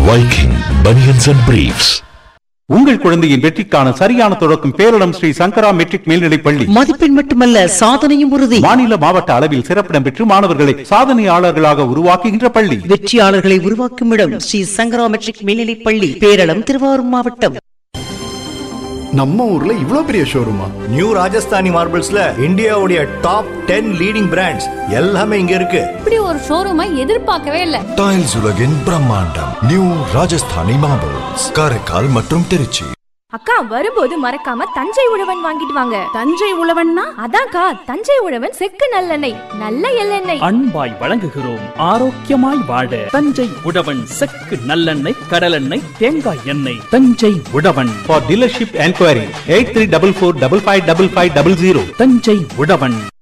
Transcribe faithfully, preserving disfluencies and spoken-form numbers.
Viking Bunions and Briefs. உங்கள் குழந்தையின் வெற்றிக்கான சரியான தொடக்கம் பேரிடம் ஸ்ரீ சங்கரா மெட்ரிக் மேல்நிலைப் பள்ளி. மதிப்பெண் மட்டுமல்ல, சாதனையும் உறுதி. மாநில மாவட்ட அளவில் சிறப்பிடம் பெற்று மாணவர்களை சாதனையாளர்களாக உருவாக்குகின்ற பள்ளி. வெற்றியாளர்களை உருவாக்கும் இடம் ஸ்ரீ சங்கரா மெட்ரிக் மேல்நிலைப் பள்ளி, பேரளம், திருவாரூர் மாவட்டம். நம்ம ஊர்ல இவ்ளோ பெரிய ஷோரூமா? நியூ ராஜஸ்தானி மார்பிள்ஸ்ல இந்தியாவுடைய டாப் டென் லீடிங் பிராண்ட்ஸ் எல்லாமே இங்க இருக்கு. இப்படி ஒரு ஷோரூமை எதிர்பார்க்கவே இல்ல. டைல்ஸ் உலகின் பிரம்மாண்டம் நியூ ராஜஸ்தானி மார்பிள்ஸ், காரைக்கால் மற்றும் திருச்சி. அக்கா, வரும்போது மறக்காம தஞ்சை உழவன் வாங்கிட்டு வாங்க. தஞ்சை உழவன்னா அதான்க்கா, தஞ்சை உழவன் செக்கு நல்லெண்ணெய், நல்ல எள்ளெண்ணெய். அன்பாய் வழங்குகிறோம், ஆரோக்கியமாய் வாழ தஞ்சை உழவன் செக்கு நல்லெண்ணெய், கடலெண்ணெய், தேங்காய் எண்ணெய். தஞ்சை உழவன். For dealership enquiry eight three four four five five five five zero. Thanjai Uzhavan.